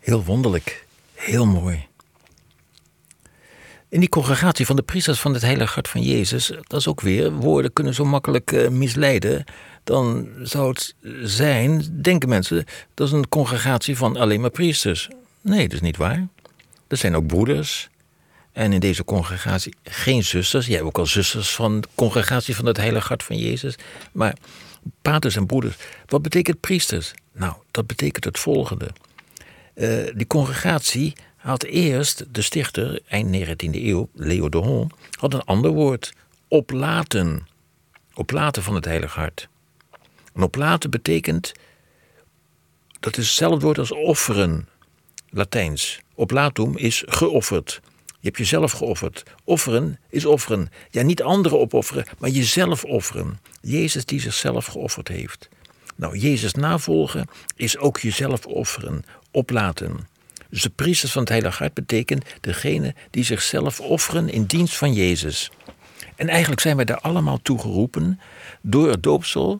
Heel wonderlijk, heel mooi. In die congregatie van de priesters van het Heilige Hart van Jezus, dat is ook weer, woorden kunnen zo makkelijk misleiden. Dan zou het zijn, denken mensen, dat is een congregatie van alleen maar priesters. Nee, dat is niet waar. Er zijn ook broeders. En in deze congregatie geen zusters. Jij hebt ook al zusters van de congregatie van het Heilige Hart van Jezus. Maar paters en broeders. Wat betekent priesters? Nou, dat betekent het volgende. Die congregatie had eerst, de stichter, eind 19e eeuw, Leo de Hon, had een ander woord. Oplaten. Oplaten van het Heilige Hart. En oplaten betekent, dat is hetzelfde woord als offeren. Latijns. Oplatum is geofferd. Je hebt jezelf geofferd. Offeren is offeren. Ja, niet anderen opofferen, maar jezelf offeren. Jezus die zichzelf geofferd heeft. Nou, Jezus navolgen is ook jezelf offeren, oplaten. Dus de priesters van het Heilige Hart betekent degene die zichzelf offeren in dienst van Jezus. En eigenlijk zijn wij daar allemaal toe geroepen door het doopsel.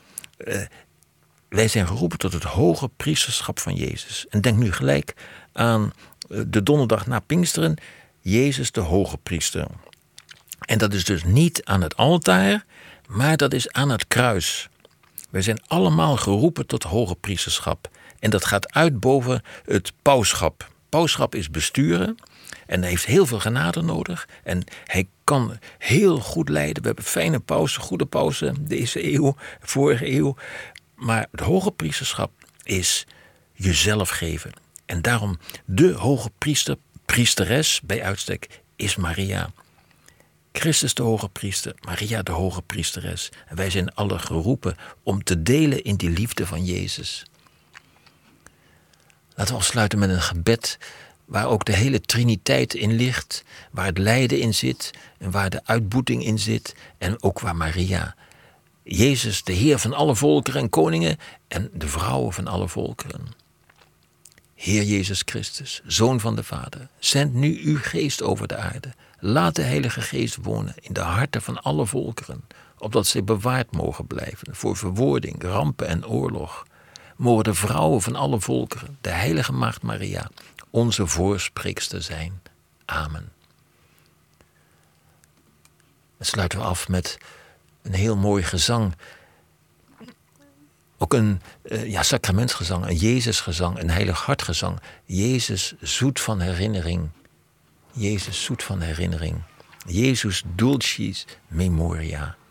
Wij zijn geroepen tot het hoge priesterschap van Jezus. En denk nu gelijk aan de donderdag na Pinksteren, Jezus de hoge priester. En dat is dus niet aan het altaar, maar dat is aan het kruis. Wij zijn allemaal geroepen tot hoge priesterschap. En dat gaat uit boven het pauschap. Pauschap is besturen en hij heeft heel veel genade nodig. En hij kan heel goed leiden. We hebben fijne pausen, goede pausen deze eeuw, vorige eeuw. Maar het hoge priesterschap is jezelf geven. En daarom de hoge priester, priesteres bij uitstek, is Maria. Christus de hoge priester, Maria de hoge priesteres. En wij zijn alle geroepen om te delen in die liefde van Jezus. Laten we afsluiten met een gebed waar ook de hele Triniteit in ligt, waar het lijden in zit en waar de uitboeting in zit en ook waar Maria, Jezus, de Heer van alle volkeren en koningen en de vrouwen van alle volkeren. Heer Jezus Christus, Zoon van de Vader, zend nu uw geest over de aarde. Laat de Heilige Geest wonen in de harten van alle volkeren, opdat zij bewaard mogen blijven voor verwoording, rampen en oorlog. Mogen de vrouwen van alle volkeren, de heilige Maagd Maria, onze voorspreekster zijn. Amen. Dan sluiten we af met een heel mooi gezang. Ook een sacramentsgezang, een Jezusgezang, een heilig hartgezang. Jezus zoet van herinnering. Jezus zoet van herinnering. Jezus dulcis memoria.